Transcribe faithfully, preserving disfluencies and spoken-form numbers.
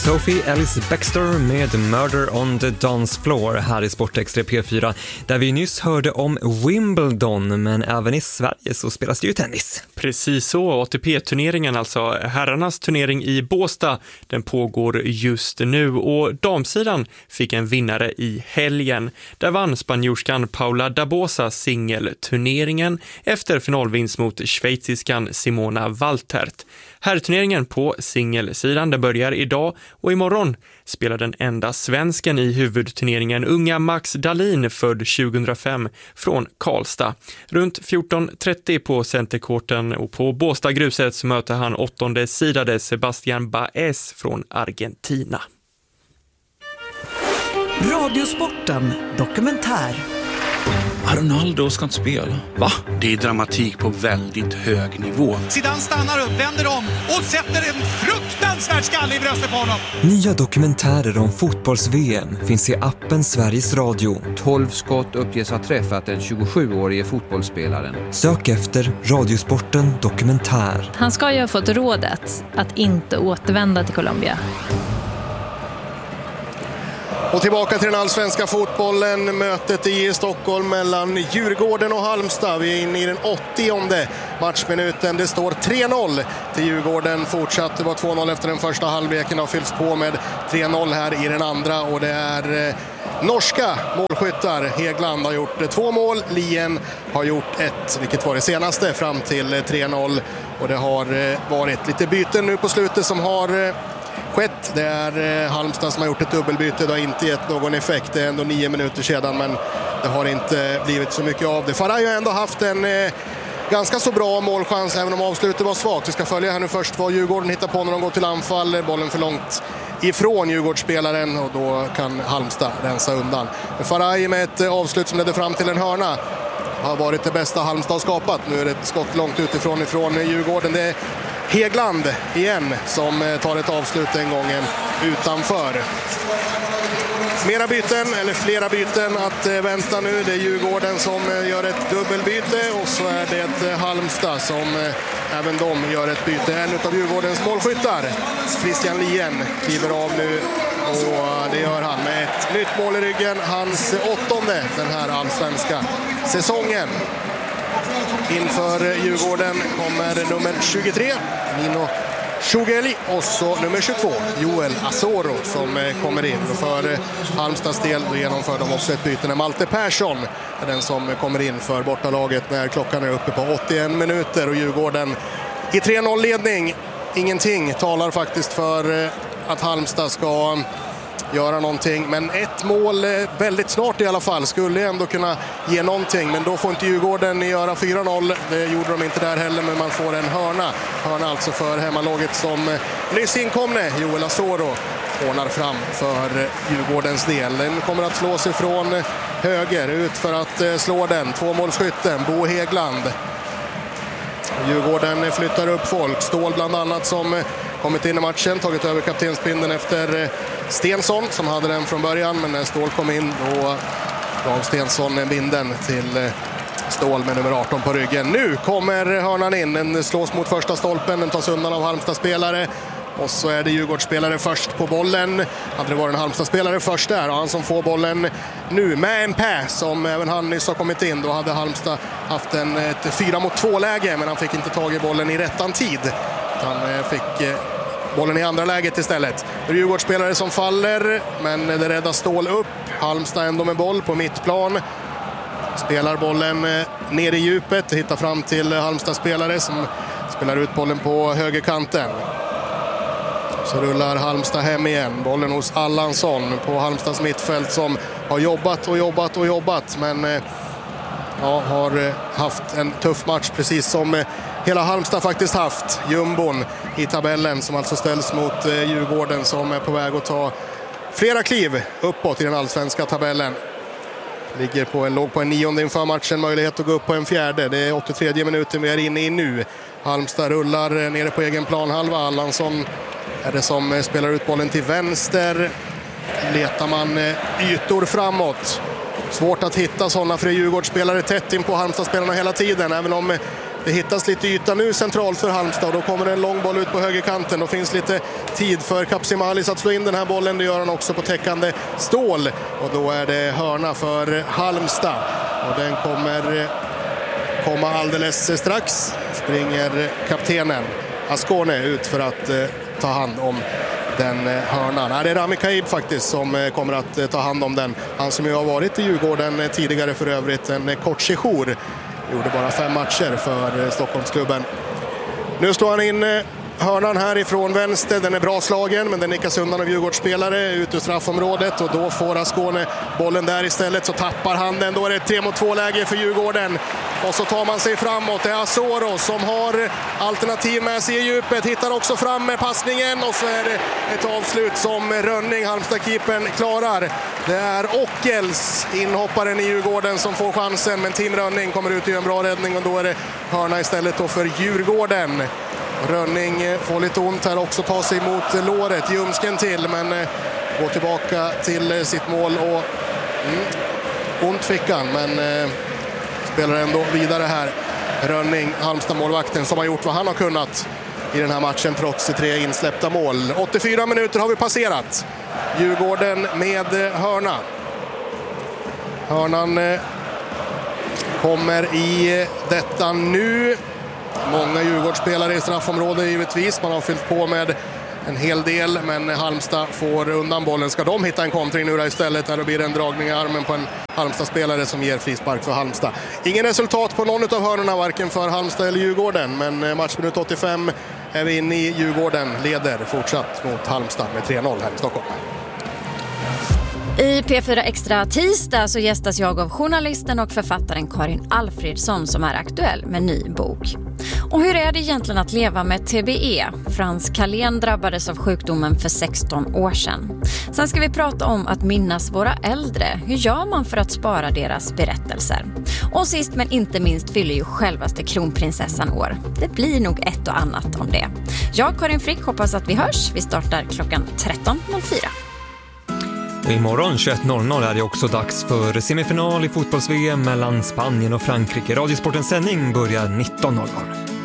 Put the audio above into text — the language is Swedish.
Sophie Ellis Bextor med Murder on the Dance Floor här i Sportextra P fyra, där vi nyss hörde om Wimbledon, men även i Sverige så spelas det ju tennis. Precis så, A T P-turneringen, alltså herrarnas turnering i Båstad, den pågår just nu och damsidan fick en vinnare i helgen. Där vann spanjorskan Paula Dabosa singelturneringen efter finalvinst mot schweiziskan Simona Waltert. Herrturneringen på singelsidan det börjar idag och imorgon spelar den enda svensken i huvudturneringen, unga Max Dahlin, född tjugohundrafem, från Karlstad. Runt fjorton trettio på Centerkorten och på Båstadgruset så möter han åttonde sidade Sebastian Baez från Argentina. Radiosporten dokumentär. Ronaldo ska inte spela. Va? Det är dramatik på väldigt hög nivå. Zidane stannar upp, vänder om och sätter en fruktansvärd skalle i bröstet på honom. Nya dokumentärer om fotbolls-V M finns i appen Sveriges Radio. tolv skott uppges ha träffat den tjugosjuårige fotbollsspelaren. Sök efter Radiosporten dokumentär. Han ska ju ha fått rådet att inte återvända till Colombia. Och tillbaka till den allsvenska fotbollen, mötet i Stockholm mellan Djurgården och Halmstad. Vi är inne i den åttionde matchminuten. Det står tre noll till Djurgården. Fortsatt, det var två noll efter den första halvleken, har fyllts på med tre noll här i den andra. Och det är eh, norska målskyttar. Hegland har gjort två mål, Lien har gjort ett, vilket var det senaste fram till tre noll. Och det har eh, varit lite byten nu på slutet som har... Eh, skett. Det är eh, Halmstad som har gjort ett dubbelbyte. Det har inte gett någon effekt. Det är ändå nio minuter sedan, men det har inte blivit så mycket av det. Faraj har ändå haft en eh, ganska så bra målchans, även om avslutet var svagt. Vi ska följa här nu först vad Djurgården hittar på när de går till anfall. Bollen för långt ifrån Djurgårdsspelaren och då kan Halmstad rensa undan. Faraj med ett avslut som ledde fram till en hörna har varit det bästa Halmstad har skapat. Nu är det ett skott långt utifrån ifrån Djurgården. Det är Hegland igen som tar ett avslut den gången utanför. Mera byten, eller flera byten att vänta nu. Det är Djurgården som gör ett dubbelbyte och så är det Halmstad som även de gör ett byte. En av Djurgårdens målskyttar, Christian Lien, kliver av nu och det gör han med ett nytt mål i ryggen. Hans åttonde den här allsvenska säsongen. Inför Djurgården kommer nummer tjugotre, Nino Shugeli, och så nummer tjugotvå, Joel Asoro, som kommer in. Och för Halmstads del genomför de också ett byte när Malte Persson är den som kommer in för bortalaget när klockan är uppe på åttioen minuter. Och Djurgården i tre noll-ledning. Ingenting talar faktiskt för att Halmstad ska göra någonting, men ett mål väldigt snart i alla fall skulle ändå kunna ge någonting, men då får inte Djurgården göra fyra noll. Det gjorde de inte där heller, men man får en hörna. Hörna alltså för hemmalaget som nyss inkomne Joel Asoro ordnar fram för Djurgårdens del. Den kommer att slås ifrån höger ut för att slå den. Tvåmålsskytten Bo Hegland. Djurgården flyttar upp folk. Stål bland annat som kommit in i matchen, tagit över kaptensbindeln efter Stensson som hade den från början, men när Stål kom in då gav Stensson binden till Stål med nummer arton på ryggen. Nu kommer hörnan in, den slås mot första stolpen, den tas undan av Halmstad-spelare. Och så är det Djurgårdsspelare först på bollen. Hade det varit en Halmstad-spelare först där, och han som får bollen nu med en pass som även han nyss har kommit in. Då hade Halmstad haft en, ett fyra mot två läge, men han fick inte tag i bollen i rättan tid. Han fick bollen i andra läget istället. Det är Djurgårdsspelare som faller, men det räddar Stål upp. Halmstad ändå med boll på mittplan. Spelar bollen ner i djupet, hittar fram till Halmstad-spelare som spelar ut bollen på högerkanten. Så rullar Halmstad hem igen. Bollen hos Allansson på Halmstads mittfält som har jobbat och jobbat och jobbat. Men ja, har haft en tuff match precis som hela Halmstad faktiskt haft. Jumbon i tabellen som alltså ställs mot Djurgården som är på väg att ta flera kliv uppåt i den allsvenska tabellen. Ligger på en, låg på en nionde inför matchen, möjlighet att gå upp på en fjärde. Det är åttiotre minuter vi är inne i nu. Halmstad rullar nere på egen planhalva. Allansson är det som spelar ut bollen till vänster. Letar man ytor framåt. Svårt att hitta sådana för Djurgårdsspelare tätt in på Halmstad-spelarna hela tiden. Även om Det hittas lite yta nu centralt för Halmstad och då kommer en lång boll ut på högerkanten. Då finns lite tid för Kapsimalis att slå in den här bollen. Det gör han också på täckande Ståhl. Och då är det hörna för Halmstad. Och den kommer komma alldeles strax. Springer kaptenen Ascone ut för att eh, ta hand om den eh, hörnan. Nej, det är Rami Kaib faktiskt som eh, kommer att eh, ta hand om den. Han som ju har varit i Djurgården eh, tidigare för övrigt. En eh, kort sejour. Gjorde bara fem matcher för eh, Stockholmsklubben. Nu slår han in eh, hörnan här ifrån vänster. Den är bra slagen men den nickas undan av Djurgårdsspelare ut ur straffområdet. Och då får Ascone bollen där istället, så tappar han den. Då är det ett tre mot två läge för Djurgården. Och så tar man sig framåt. Det är Asoro som har alternativ med sig i djupet. Hittar också fram med passningen. Och så är det ett avslut som Rönning, Halmstad-keepern, klarar. Det är Ockels, inhopparen i Djurgården, som får chansen. Men Tim Rönning kommer ut i en bra räddning. Och då är det hörna istället då för Djurgården. Rönning får lite ont här också, tar sig mot låret, ljumsken till, men eh, går tillbaka till sitt mål och mm, ont fick han, men eh, spelar ändå vidare här. Rönning, Halmstad-målvakten, som har gjort vad han har kunnat i den här matchen trots tre insläppta mål. åttiofyra minuter har vi passerat. Djurgården med hörna. Hörnan eh, kommer i detta nu. Många Djurgårdsspelare i straffområdet givetvis. Man har fyllt på med en hel del, men Halmstad får undan bollen. Ska de hitta en kontring nu istället? Där blir det en dragning i armen på en Halmstad-spelare som ger frispark för Halmstad. Ingen resultat på någon av hörnorna, varken för Halmstad eller Djurgården. Men matchminut åttiofem är vi inne i. Djurgården leder fortsatt mot Halmstad med tre noll här i Stockholm. I P fyra Extra tisdag så gästas jag av journalisten och författaren Karin Alfredsson som är aktuell med ny bok. Och hur är det egentligen att leva med T B E? Frans Kalén drabbades av sjukdomen för sexton år sedan. Sen ska vi prata om att minnas våra äldre. Hur gör man för att spara deras berättelser? Och sist men inte minst fyller ju självaste kronprinsessan år. Det blir nog ett och annat om det. Jag, Karin Frick, hoppas att vi hörs. Vi startar klockan tretton noll fyra. Och imorgon tjugoett noll noll är det också dags för semifinal i fotbolls-V M mellan Spanien och Frankrike. Radiosportens sändning börjar nitton noll noll.